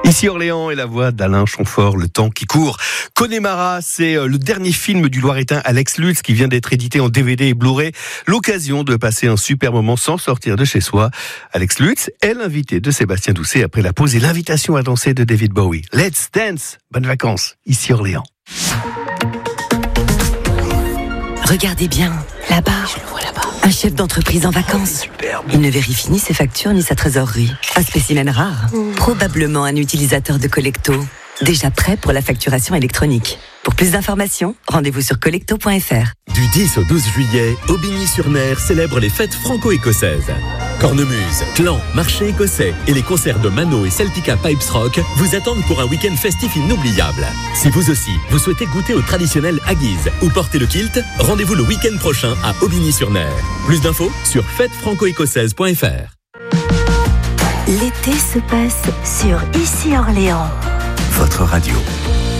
Ici Orléans et la voix d'Alain Chamfort, Le temps qui court. Connemara, c'est le dernier film du Loiretain Alex Lutz qui vient d'être édité en DVD et Blu-ray. L'occasion de passer un super moment sans sortir de chez soi. Alex Lutz est l'invité de Sébastien Doucet après la pause et l'invitation à danser de David Bowie. Let's dance! Bonnes vacances, ici Orléans. Regardez bien, là-bas. Je le vois là-bas. Un chef d'entreprise en vacances. Superbe. Il ne vérifie ni ses factures ni sa trésorerie. Un spécimen rare. Probablement un utilisateur de Collecto. Déjà prêt pour la facturation électronique. Pour plus d'informations, rendez-vous sur collecto.fr. Du 10 au 12 juillet, Aubigny-sur-Mer célèbre les fêtes franco-écossaises. Cornemuse, Clan, Marché écossais et les concerts de Mano et Celtica Pipes Rock vous attendent pour un week-end festif inoubliable. Si vous aussi, vous souhaitez goûter au traditionnel haggis ou porter le kilt, rendez-vous le week-end prochain à Aubigny-sur-Mer. Plus d'infos sur fêtesfranco-écossaises.fr. L'été se passe sur Ici Orléans. Votre radio.